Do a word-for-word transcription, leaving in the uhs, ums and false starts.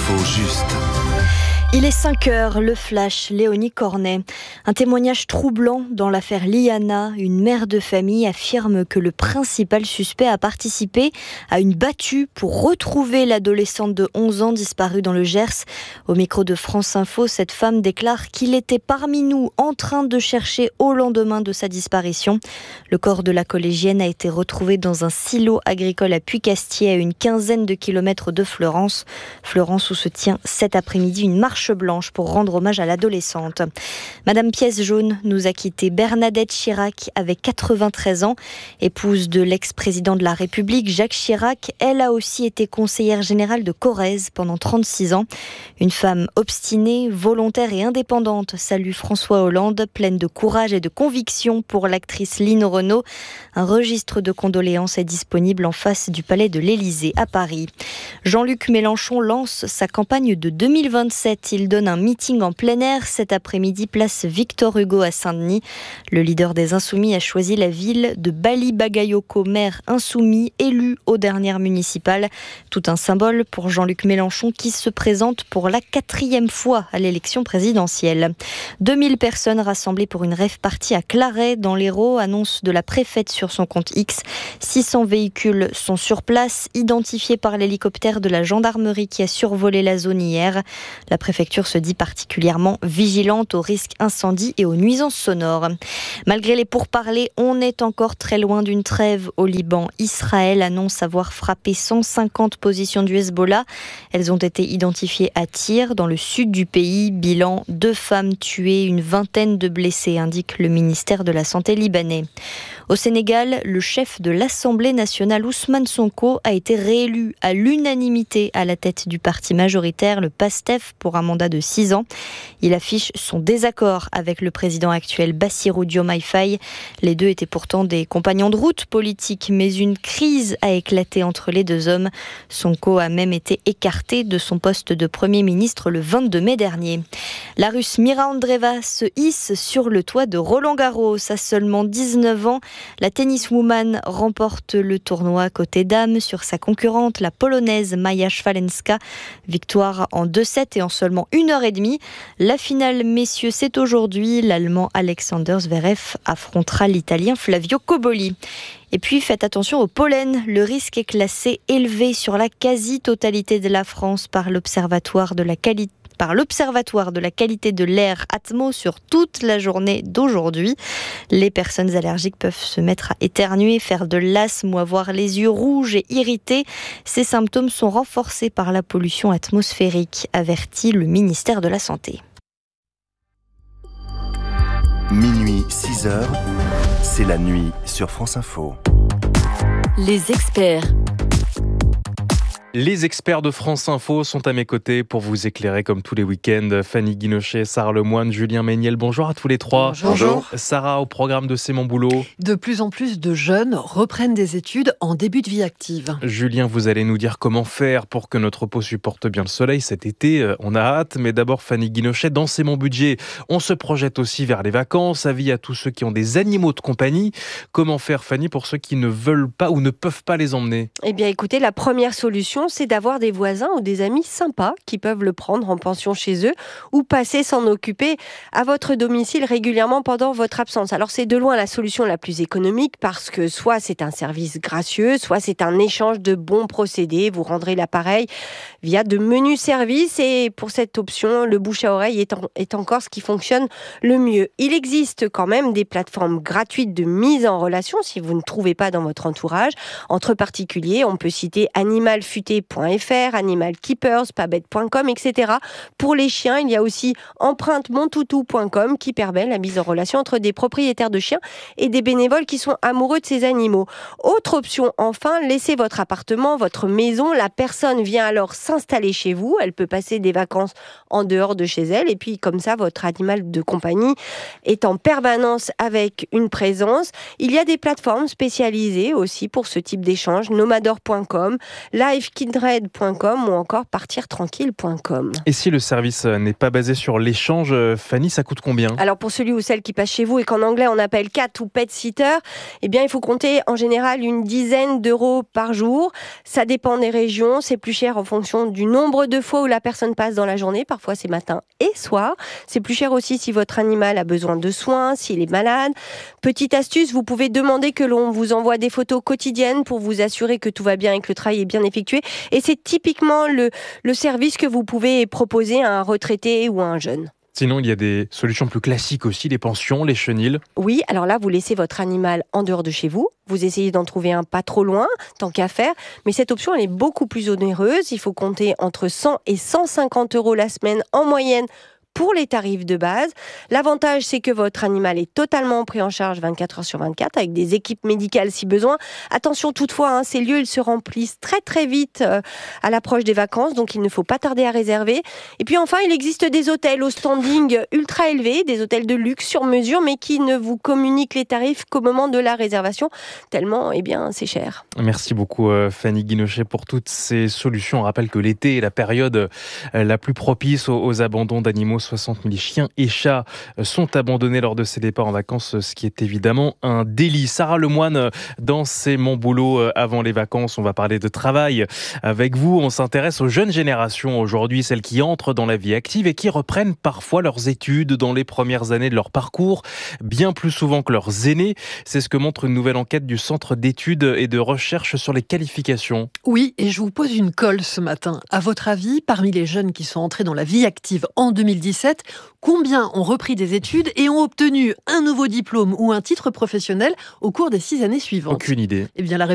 L'info juste. Il est cinq heures, le flash, Léonie Cornet. Un témoignage troublant dans l'affaire Liana. Une mère de famille affirme que le principal suspect a participé à une battue pour retrouver l'adolescente de onze ans disparue dans le Gers. Au micro de France Info, cette femme déclare qu'il était parmi nous en train de chercher au lendemain de sa disparition. Le corps de la collégienne a été retrouvé dans un silo agricole à Puy-Castier, à une quinzaine de kilomètres de Fleurance. Fleurance où se tient cet après-midi une marche blanche pour rendre hommage à l'adolescente. Madame Pièce Jaune nous a quitté. Bernadette Chirac avait quatre-vingt-treize ans, épouse de l'ex-président de la République Jacques Chirac. Elle a aussi été conseillère générale de Corrèze pendant trente-six ans. Une femme obstinée, volontaire et indépendante, salue François Hollande, pleine de courage et de conviction pour l'actrice Line Renaud. Un registre de condoléances est disponible en face du palais de l'Élysée à Paris. Jean-Luc Mélenchon lance sa campagne de deux mille vingt-sept. Il donne un meeting en plein air cet après-midi, place Victor Hugo à Saint-Denis. Le leader des Insoumis a choisi la ville de Bali Bagayoko, maire insoumis, élu aux dernières municipales. Tout un symbole pour Jean-Luc Mélenchon qui se présente pour la quatrième fois à l'élection présidentielle. deux mille personnes rassemblées pour une rave party à Claret dans l'Hérault, annonce de la préfète sur son compte X. six cents véhicules sont sur place, identifiés par l'hélicoptère de la gendarmerie qui a survolé la zone hier. La préfecture se dit particulièrement vigilante aux risques incendies et aux nuisances sonores. Malgré les pourparlers, on est encore très loin d'une trêve au Liban. Israël annonce avoir frappé cent cinquante positions du Hezbollah. Elles ont été identifiées à Tyr, dans le sud du pays. Bilan, deux femmes tuées, une vingtaine de blessés, indique le ministère de la Santé libanais. Au Sénégal, le chef de l'Assemblée nationale, Ousmane Sonko, a été réélu à l'unanimité à la tête du parti majoritaire, le PASTEF, pour un mandat de six ans. Il affiche son désaccord avec le président actuel, Bassirou Diomaye Faye. Les deux étaient pourtant des compagnons de route politiques, mais une crise a éclaté entre les deux hommes. Sonko a même été écarté de son poste de Premier ministre le vingt-deux mai dernier. La Russe Mira Andreeva se hisse sur le toit de Roland-Garros. À seulement dix-neuf ans, la tenniswoman remporte le tournoi côté dames sur sa concurrente, la polonaise Maja Szwalenska. Victoire en deux sept et en seulement une heure et demie. La finale messieurs, c'est aujourd'hui. L'Allemand Alexander Zverev affrontera l'Italien Flavio Cobolli. Et puis faites attention au pollen, le risque est classé élevé sur la quasi-totalité de la France par l'Observatoire de la qualité par l'Observatoire de la qualité de l'air Atmo sur toute la journée d'aujourd'hui. Les personnes allergiques peuvent se mettre à éternuer, faire de l'asthme ou avoir les yeux rouges et irrités. Ces symptômes sont renforcés par la pollution atmosphérique, avertit le ministère de la Santé. Minuit, six heures, c'est la nuit sur France Info. Les experts. Les experts de France Info sont à mes côtés pour vous éclairer comme tous les week-ends. Fanny Guinochet, Sarah Lemoine, Julien Méniel, bonjour à tous les trois. Bonjour. Bonjour. Sarah, au programme de C'est mon boulot. De plus en plus de jeunes reprennent des études en début de vie active. Julien, vous allez nous dire comment faire pour que notre peau supporte bien le soleil cet été. On a hâte, mais d'abord Fanny Guinochet, dans C'est mon budget, on se projette aussi vers les vacances. Avis à tous ceux qui ont des animaux de compagnie. Comment faire, Fanny, pour ceux qui ne veulent pas ou ne peuvent pas les emmener ? Eh bien écoutez, la première solution, c'est d'avoir des voisins ou des amis sympas qui peuvent le prendre en pension chez eux ou passer s'en occuper à votre domicile régulièrement pendant votre absence. Alors c'est de loin la solution la plus économique parce que soit c'est un service gracieux, soit c'est un échange de bons procédés. Vous rendrez l'appareil via de menus services et pour cette option, le bouche à oreille est, en, est encore ce qui fonctionne le mieux. Il existe quand même des plateformes gratuites de mise en relation si vous ne trouvez pas dans votre entourage. Entre particuliers, on peut citer animal futé point f r, Animal Keepers, pabet point com, et cetera. Pour les chiens, il y a aussi empreinte mon toutou point com qui permet la mise en relation entre des propriétaires de chiens et des bénévoles qui sont amoureux de ces animaux. Autre option, enfin, laissez votre appartement, votre maison. La personne vient alors s'installer chez vous. Elle peut passer des vacances en dehors de chez elle. Et puis, comme ça, votre animal de compagnie est en permanence avec une présence. Il y a des plateformes spécialisées aussi pour ce type d'échange. nomador point com, livekindred point com ou encore partir tranquille point com. Et si le service n'est pas basé sur l'échange, Fanny, ça coûte combien ? Alors pour celui ou celle qui passe chez vous et qu'en anglais on appelle cat ou pet sitter, eh bien il faut compter en général une dizaine d'euros par jour. Ça dépend des régions, c'est plus cher en fonction fonction du nombre de fois où la personne passe dans la journée. Parfois, c'est matin et soir. C'est plus cher aussi si votre animal a besoin de soins, s'il est malade. Petite astuce, vous pouvez demander que l'on vous envoie des photos quotidiennes pour vous assurer que tout va bien et que le travail est bien effectué. Et c'est typiquement le, le service que vous pouvez proposer à un retraité ou à un jeune. Sinon, il y a des solutions plus classiques aussi, les pensions, les chenils. Oui, alors là, vous laissez votre animal en dehors de chez vous. Vous essayez d'en trouver un pas trop loin, tant qu'à faire. Mais cette option, elle est beaucoup plus onéreuse. Il faut compter entre cent et cent cinquante euros la semaine en moyenne pour les tarifs de base. L'avantage, c'est que votre animal est totalement pris en charge vingt-quatre heures sur vingt-quatre avec des équipes médicales si besoin. Attention toutefois, hein, ces lieux, ils se remplissent très très vite euh, à l'approche des vacances, donc il ne faut pas tarder à réserver. Et puis enfin, il existe des hôtels au standing ultra élevé, des hôtels de luxe sur mesure, mais qui ne vous communiquent les tarifs qu'au moment de la réservation, tellement, eh bien, c'est cher. Merci beaucoup Fanny Guinochet pour toutes ces solutions. On rappelle que l'été est la période la plus propice aux, aux abandons d'animaux. soixante mille chiens et chats sont abandonnés lors de ces départs en vacances, ce qui est évidemment un délit. Sarah Lemoine, dans C'est mon boulot avant les vacances, on va parler de travail avec vous. On s'intéresse aux jeunes générations aujourd'hui, celles qui entrent dans la vie active et qui reprennent parfois leurs études dans les premières années de leur parcours, bien plus souvent que leurs aînés. C'est ce que montre une nouvelle enquête du Centre d'études et de recherche sur les qualifications. Oui, et je vous pose une colle ce matin. À votre avis, parmi les jeunes qui sont entrés dans la vie active en deux mille dix-sept, combien ont repris des études et ont obtenu un nouveau diplôme ou un titre professionnel au cours des six années suivantes ? Aucune idée. Eh bien, la